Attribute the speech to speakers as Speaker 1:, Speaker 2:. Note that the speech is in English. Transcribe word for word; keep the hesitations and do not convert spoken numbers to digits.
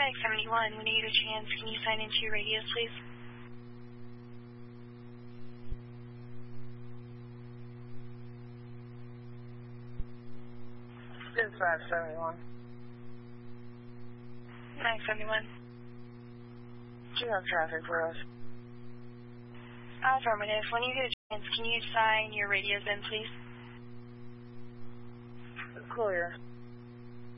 Speaker 1: Mike seventy-one, when you get a chance, can you sign into your radios, please?
Speaker 2: Dispatch seventy-one.
Speaker 1: Mike seventy-one.
Speaker 2: Do you have traffic for us?
Speaker 1: Affirmative. When you get a chance, can you sign your radios in, please?
Speaker 2: Clear.